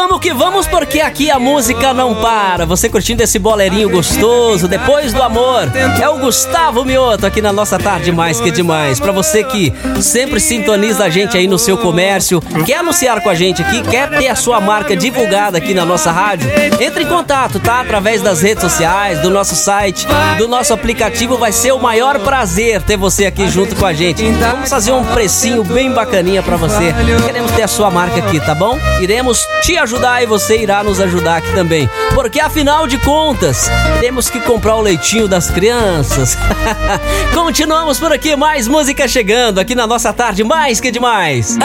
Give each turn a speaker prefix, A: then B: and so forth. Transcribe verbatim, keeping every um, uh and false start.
A: vamos que vamos, porque aqui a música não para. Você curtindo esse bolerinho gostoso, Depois do Amor. É o Gustavo Mioto aqui na nossa Tarde Mais Que Demais. Pra você que sempre sintoniza a gente aí no seu comércio, quer anunciar com a gente aqui, quer ter a sua marca divulgada aqui na nossa rádio, entre em contato, tá? Através das redes sociais, do nosso site, do nosso aplicativo. Vai ser o maior prazer ter você aqui junto com a gente. Vamos fazer um precinho bem bacaninha pra você. Queremos ter a sua marca aqui, tá bom? Iremos te ajudar e você irá nos ajudar aqui também. Porque afinal de contas, temos que comprar o leitinho das crianças. Continuamos por aqui, mais música chegando aqui na nossa Tarde Mais Que Demais.